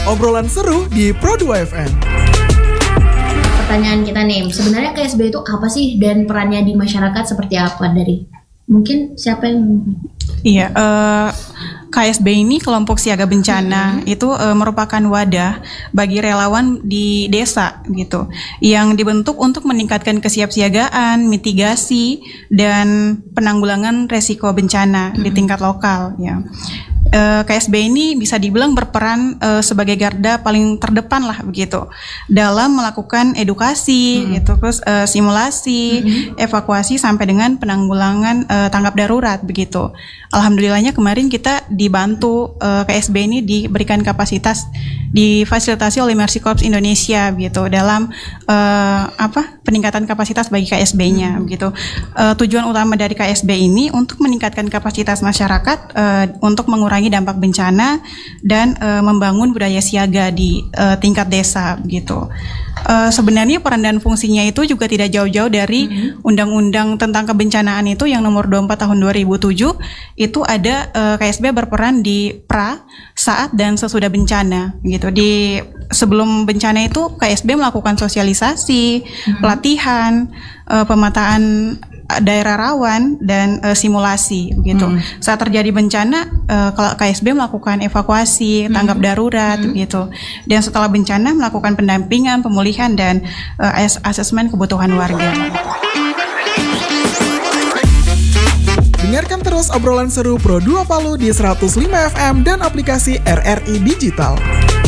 obrolan seru di Pro2 FM. Pertanyaan kita nih, sebenarnya KSB itu apa sih dan perannya di masyarakat seperti apa? Dari mungkin siapa yang Iya, KSB ini kelompok siaga bencana itu merupakan wadah bagi relawan di desa gitu, yang dibentuk untuk meningkatkan kesiapsiagaan, mitigasi dan penanggulangan resiko bencana di tingkat lokal ya. KSB ini bisa dibilang berperan sebagai garda paling terdepan lah begitu dalam melakukan edukasi gitu, terus simulasi, evakuasi sampai dengan penanggulangan tanggap darurat begitu. Alhamdulillahnya kemarin kita dibantu KSB ini diberikan kapasitas, difasilitasi oleh Mercy Corps Indonesia gitu dalam peningkatan kapasitas bagi KSB-nya begitu. Tujuan utama dari KSB ini untuk meningkatkan kapasitas masyarakat untuk mengurangi dampak bencana dan membangun budaya siaga di tingkat desa begitu. Sebenarnya peran dan fungsinya itu juga tidak jauh-jauh dari Undang-Undang tentang Kebencanaan itu yang nomor 24 tahun 2007 itu ada KSB berperan di pra, saat dan sesudah bencana gitu. Di sebelum bencana itu KSB melakukan sosialisasi, pelatihan, pemetaan daerah rawan dan simulasi begitu. Saat terjadi bencana, KSB melakukan evakuasi, tanggap darurat gitu. Dan setelah bencana melakukan pendampingan, pemulihan dan asesmen kebutuhan warga. Dengarkan terus obrolan seru Pro2 Palu di 105 FM dan aplikasi RRI Digital.